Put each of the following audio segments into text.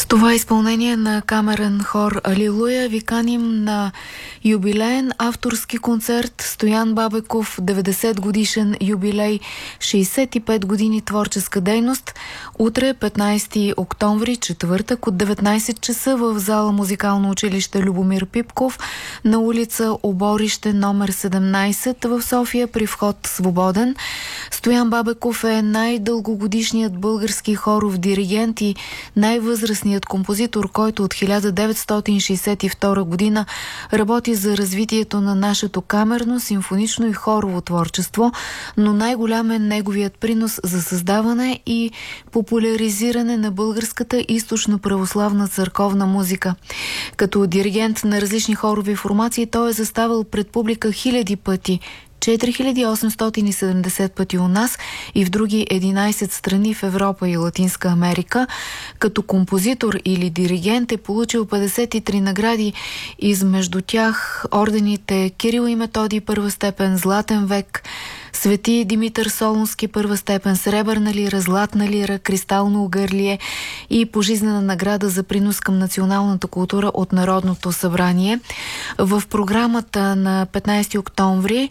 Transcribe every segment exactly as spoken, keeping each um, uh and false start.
С това изпълнение на камерен хор Алилуя ви каним на юбилеен авторски концерт Стоян Бабеков, деветдесет годишен юбилей, шейсет и пет години творческа дейност. Утре, петнайсети октомври, четвъртък, от деветнайсет часа в зала Музикално училище Любомир Пипков на улица Оборище номер седемнайсет в София, при вход свободен. Стоян Бабеков е най-дългогодишният български хоров диригент и най-възрастният композитор, който от хиляда деветстотин шейсет и втора година работи за развитието на нашето камерно, симфонично и хорово творчество, но най-голям е неговият принос за създаване и популяризиране на българската източно-православна църковна музика. Като диригент на различни хорови формации той е заставал пред публика хиляди пъти, четири хиляди осемстотин и седемдесет пъти у нас и в други единайсет страни в Европа и Латинска Америка. Като композитор или диригент е получил петдесет и три награди, измежду тях ордените Кирил и Методий първа степен, Златен век, Свети Димитър Солунски първа степен, Сребърна лира, Златна лира, Кристално огърлие и пожизнена награда за принос към националната култура от Народното събрание. В програмата на петнайсети октомври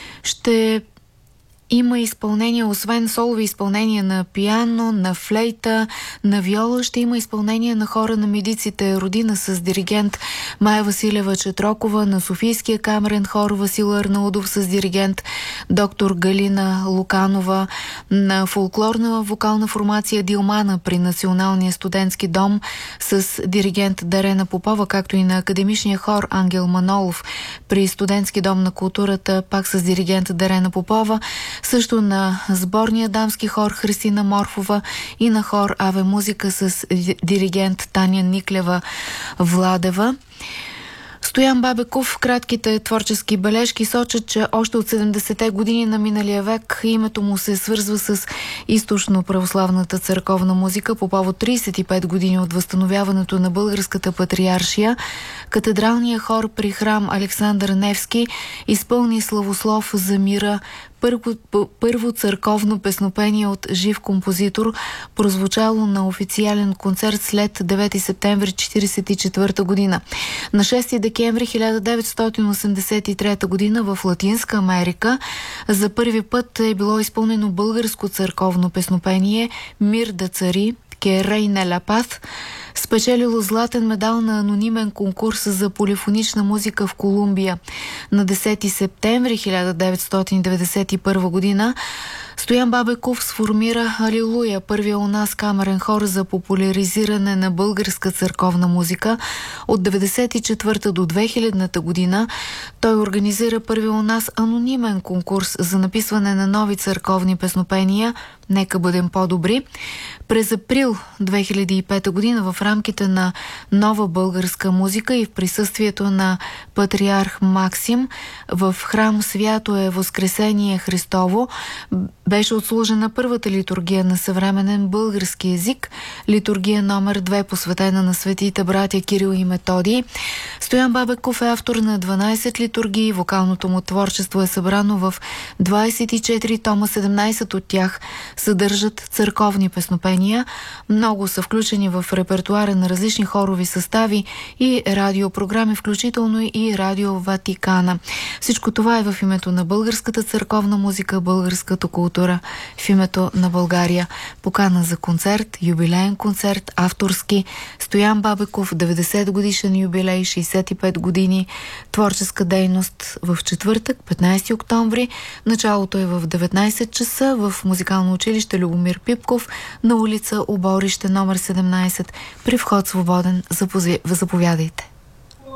ще има изпълнение, освен солови изпълнения на пиано, на флейта, на виола, ще има изпълнение на хора на медиците Родина с диригент Майя Василева Четрокова, на Софийския камерен хор Васил Арнаудов с диригент доктор Галина Луканова, на фолклорна вокална формация Дилмана при Националния студентски дом с диригент Дарена Попова, както и на академичния хор Ангел Манолов при Студентски дом на културата, пак с диригент Дарена Попова, също на сборния дамски хор Христина Морфова и на хор Аве Музика с диригент Таня Никлева-Владева. Стоян Бабеков в кратките творчески бележки сочат, че още от седемдесетте години на миналия век името му се свързва с източно-православната църковна музика. По повод трийсет и пет години от възстановяването на българската патриаршия, катедралния хор при храм Александър Невски изпълни славослов за мира, Първо, първо църковно песнопение от жив композитор, прозвучало на официален концерт след девети септември четирийсет и четвърта година. На шести декември хиляда деветстотин осемдесет и трета година в Латинска Америка за първи път е било изпълнено българско църковно песнопение «Мир да цари», «Ке рейне ла паз», спечелило златен медал на анонимен конкурс за полифонична музика в Колумбия. На десети септември хиляда деветстотин деветдесет и първа година Стоян Бабеков сформира Алилуя, първия у нас камерен хор за популяризиране на българска църковна музика. От деветдесет и четвърта до две хилядната година той организира първия у нас анонимен конкурс за написване на нови църковни песнопения «Нека бъдем по-добри». През април две хиляди и пета година в рамките на Нова българска музика и в присъствието на патриарх Максим в храм Свято е Воскресение Христово беше отслужена първата литургия на съвременен български език, литургия номер две, посветена на светите братя Кирил и Методий. Стоян Бабеков е автор на дванайсет литургии, вокалното му творчество е събрано в двайсет и четири тома, седемнайсет от тях съдържат църковни песнопения. Много са включени в репертуара на различни хорови състави и радиопрограми, включително и Радио Ватикана. Всичко това е в името на българската църковна музика, българската култура, в името на България. Покана за концерт, юбилеен концерт, авторски. Стоян Бабеков, деветдесет годишен юбилей, шейсет и пет години творческа дейност в четвъртък, петнайсети октомври. Началото е в деветнайсет часа в Музикално училище Любомир Пипков на улица Оборище номер седемнайсет, при вход свободен. Заповядайте.